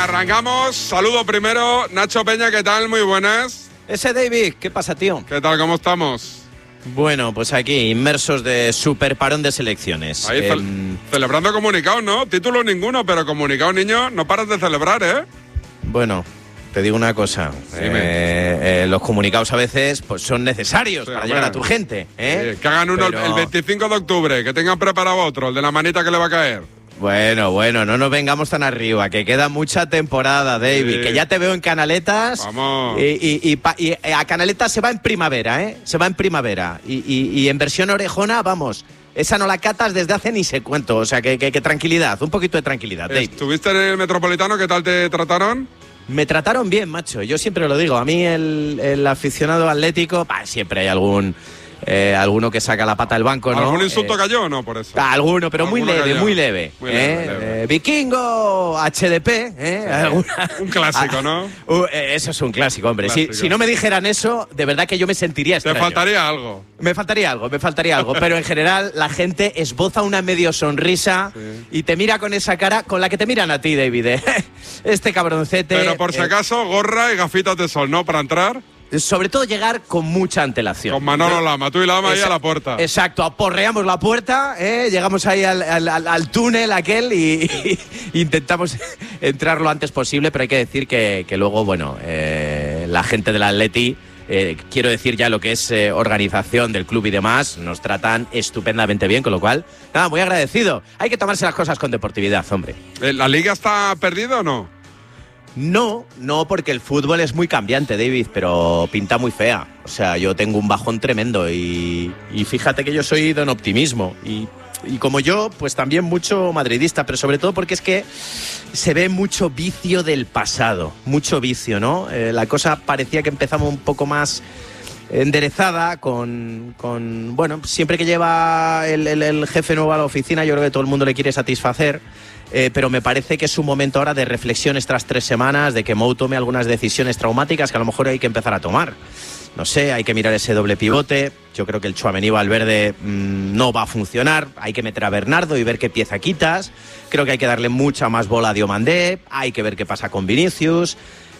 Venga, arrancamos. Saludo primero. Nacho Peña, ¿qué tal? Muy buenas. Ese David, ¿qué pasa, tío? ¿Qué tal? ¿Cómo estamos? Bueno, pues aquí, inmersos de super parón de selecciones. Ahí celebrando comunicados, ¿no? Títulos ninguno, pero comunicados, niño, no paras de celebrar, ¿eh? Bueno, te digo una cosa. Los comunicados a veces pues son necesarios para llegar a tu gente, ¿eh? Sí, que hagan uno el 25 de octubre, que tengan preparado otro, el de la manita que le va a caer. Bueno, no nos vengamos tan arriba, que queda mucha temporada, David, que ya te veo en Canaletas. Vamos. Y a Canaletas se va en primavera, ¿eh? Se va en primavera. Y en versión orejona, vamos, esa no la catas desde hace ni sé cuánto. O sea, que tranquilidad, un poquito de tranquilidad, David. ¿Estuviste en el Metropolitano? ¿Qué tal te trataron? Me trataron bien, macho. Yo siempre lo digo. A mí el aficionado atlético, siempre hay alguno que saca la pata del banco, ¿no? ¿Algún insulto cayó o no por eso? Alguno, pero muy leve. Muy leve. Vikingo, HDP, Un clásico, ¿no? Eso es un clásico, hombre. Si no me dijeran eso, de verdad que yo me sentiría extraño. Te faltaría algo. Me faltaría algo, pero en general la gente esboza una medio sonrisa y te mira con esa cara con la que te miran a ti, David. Este cabroncete. Pero por si acaso, gorra y gafitas de sol, ¿no? Para entrar. Sobre todo llegar con mucha antelación. Con Manolo Lama, tú y Lama ahí a la puerta. Exacto, aporreamos la puerta, llegamos ahí al túnel aquel y intentamos entrar lo antes posible, pero hay que decir que luego, bueno, la gente del Atleti, quiero decir ya lo que es organización del club y demás, nos tratan estupendamente bien, con lo cual, nada, muy agradecido. Hay que tomarse las cosas con deportividad, hombre. ¿La liga está perdida o no? No, porque el fútbol es muy cambiante, David, pero pinta muy fea. O sea, yo tengo un bajón tremendo y fíjate que yo soy don optimismo. Y como yo, pues también mucho madridista, pero sobre todo porque es que se ve mucho vicio del pasado, mucho vicio, ¿no? La cosa parecía que empezamos un poco más enderezada con bueno, siempre que lleva el jefe nuevo a la oficina, yo creo que todo el mundo le quiere satisfacer. Pero me parece que es un momento ahora de reflexión estas 3 semanas, de que Mou tome algunas decisiones traumáticas que a lo mejor hay que empezar a tomar. No sé, hay que mirar ese doble pivote. Yo creo que el Tchouaméni Valverde no va a funcionar. Hay que meter a Bernardo y ver qué pieza quitas. Creo que hay que darle mucha más bola a Diomandé. Hay que ver qué pasa con Vinicius.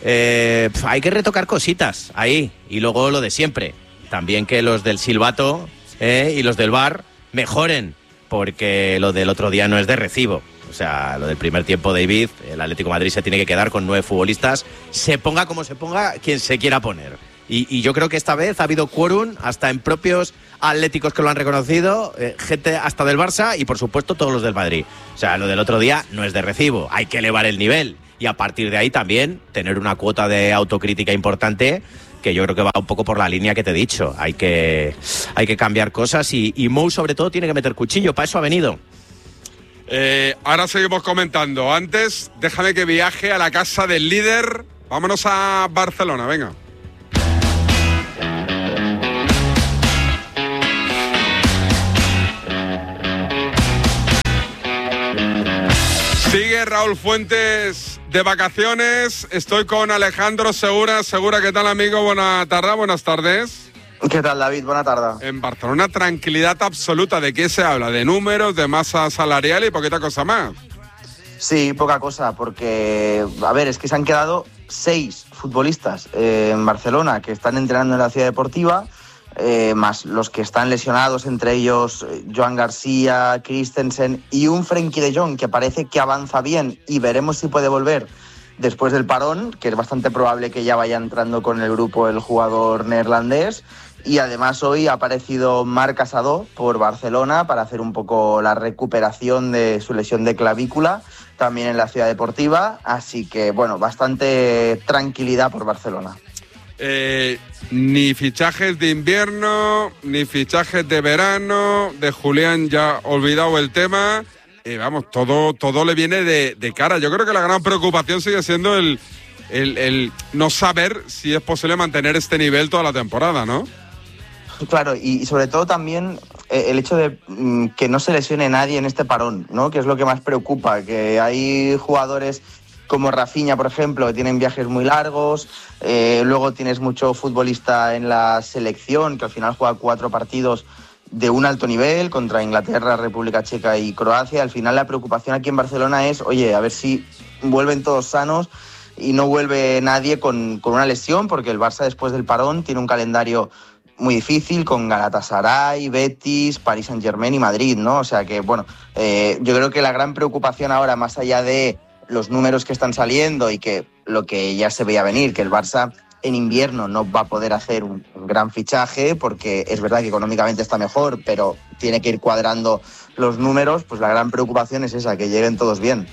Hay que retocar cositas ahí. Y luego lo de siempre. También que los del silbato y los del VAR mejoren, porque lo del otro día no es de recibo. O sea, lo del primer tiempo, David, el Atlético de Madrid se tiene que quedar con 9 futbolistas, se ponga como se ponga quien se quiera poner. Y yo creo que esta vez ha habido quórum hasta en propios atléticos que lo han reconocido, gente hasta del Barça y, por supuesto, todos los del Madrid. O sea, lo del otro día no es de recibo, hay que elevar el nivel y a partir de ahí también tener una cuota de autocrítica importante, que yo creo que va un poco por la línea que te he dicho. Hay que cambiar cosas y Mou, sobre todo, tiene que meter cuchillo, para eso ha venido. Ahora seguimos comentando. Antes, déjame que viaje a la casa del líder. Vámonos a Barcelona, venga. Sigue Raúl Fuentes de vacaciones. Estoy con Alejandro Segura. Segura, ¿qué tal, amigo? Buenas tardes. ¿Qué tal, David? Buena tarde. En Barcelona, tranquilidad absoluta. ¿De qué se habla? De números, de masa salarial y poquita cosa más. Sí, poca cosa, porque, a ver, es que se han quedado 6 futbolistas en Barcelona que están entrenando en la ciudad deportiva, más los que están lesionados, entre ellos Joan García, Christensen y un Frenkie de Jong que parece que avanza bien y veremos si puede volver después del parón, que es bastante probable que ya vaya entrando con el grupo el jugador neerlandés. Y además hoy ha aparecido Marc Casadó por Barcelona para hacer un poco la recuperación de su lesión de clavícula, también en la ciudad deportiva. Así que, bueno, bastante tranquilidad por Barcelona. Ni fichajes de invierno, ni fichajes de verano, de Julián ya olvidado el tema. Vamos, todo le viene de cara. Yo creo que la gran preocupación sigue siendo el no saber si es posible mantener este nivel toda la temporada, ¿no? Claro, y sobre todo también el hecho de que no se lesione nadie en este parón, ¿no? Que es lo que más preocupa, que hay jugadores como Rafinha, por ejemplo, que tienen viajes muy largos, luego tienes mucho futbolista en la selección, que al final juega 4 partidos de un alto nivel contra Inglaterra, República Checa y Croacia. Al final la preocupación aquí en Barcelona es, oye, a ver si vuelven todos sanos y no vuelve nadie con una lesión, porque el Barça después del parón tiene un calendario muy difícil con Galatasaray, Betis, Paris Saint-Germain y Madrid, ¿no? O sea que, bueno, yo creo que la gran preocupación ahora, más allá de los números que están saliendo y que lo que ya se veía venir, que el Barça en invierno no va a poder hacer un gran fichaje, porque es verdad que económicamente está mejor, pero tiene que ir cuadrando los números, pues la gran preocupación es esa, que lleguen todos bien.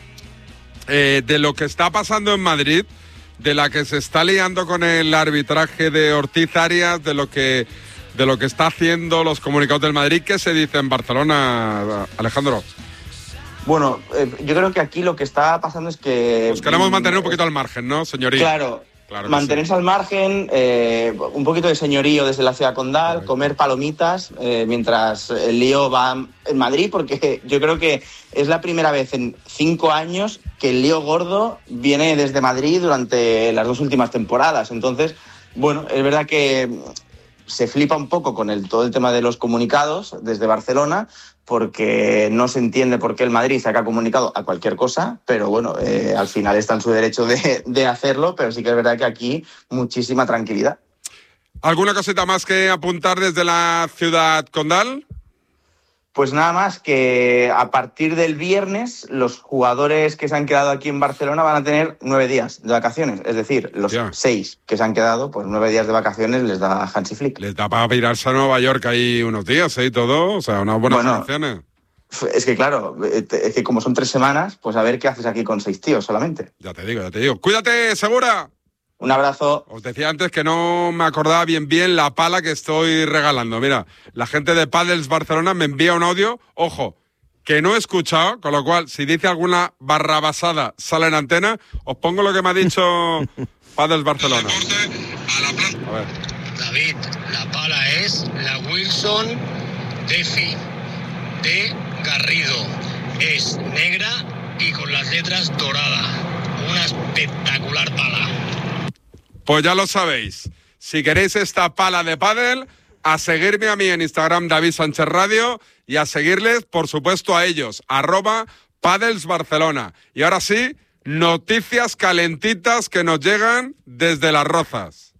De lo que está pasando en Madrid, de la que se está liando con el arbitraje de Ortiz Arias, de lo que está haciendo los comunicados del Madrid, ¿qué se dice en Barcelona, Alejandro? Bueno, yo creo que aquí lo que está pasando es que... Pues queremos mantener un poquito al margen, ¿no, señoría? Claro, mantenerse al margen, un poquito de señorío desde la ciudad condal, comer palomitas mientras el lío va en Madrid, porque yo creo que es la primera vez en 5 años que el lío gordo viene desde Madrid durante las 2 últimas temporadas. Entonces, bueno, es verdad que se flipa un poco con todo el tema de los comunicados desde Barcelona, porque no se entiende por qué el Madrid saca comunicado a cualquier cosa, pero bueno, al final está en su derecho de hacerlo, pero sí que es verdad que aquí muchísima tranquilidad. ¿Alguna cosita más que apuntar desde la ciudad condal? Pues nada más, que a partir del viernes los jugadores que se han quedado aquí en Barcelona van a tener 9 días de vacaciones. Es decir, los 6 que se han quedado, pues 9 días de vacaciones les da Hansi Flick. Les da para pirarse a Nueva York ahí unos días, y todo, o sea, unas buenas vacaciones. Es que claro, es que como son 3 semanas, pues a ver qué haces aquí con 6 tíos solamente. Ya te digo. ¡Cuídate, Segura! Un abrazo. Os decía antes que no me acordaba bien la pala que estoy regalando. Mira, la gente de Padels Barcelona me envía un audio, ojo, que no he escuchado, con lo cual, si dice alguna barrabasada sale en antena, os pongo lo que me ha dicho Padels Barcelona. A ver. David, la pala es la Wilson Defi de Garrido. Es negra y con las letras doradas. Una espectacular pala. Pues ya lo sabéis, si queréis esta pala de pádel, a seguirme a mí en Instagram, David Sánchez Radio, y a seguirles, por supuesto, a ellos, @padelsbarcelona. Y ahora sí, noticias calentitas que nos llegan desde Las Rozas.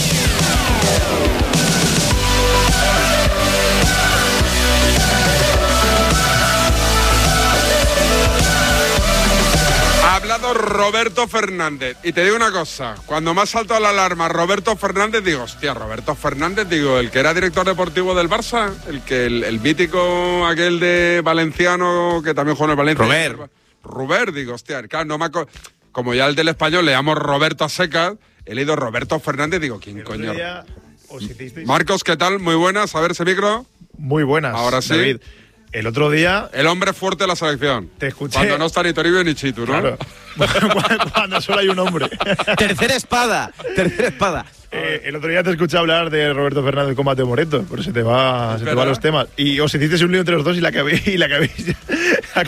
Ha hablado Roberto Fernández. Y te digo una cosa, cuando me ha saltado la alarma Roberto Fernández, digo, hostia, Roberto Fernández, digo, el que era director deportivo del Barça, el mítico aquel de Valenciano, que también jugó en el Valencia. Robert, digo, hostia, claro, no me como ya el del Español le llamo Roberto a secas, he leído Roberto Fernández, digo, ¿quién coño? Marcos, ¿qué tal? Muy buenas, a ver ese micro. Muy buenas, ahora sí. David. El otro día... El hombre fuerte de la selección. Te escuché... Cuando no está ni Toribio ni Chitu, ¿no? Claro. Cuando solo hay un hombre. Tercera espada. El otro día te escuché hablar de Roberto Fernández con Mateo Moreto, pero se te van los temas. Y os hicisteis un lío entre los dos y la acabéis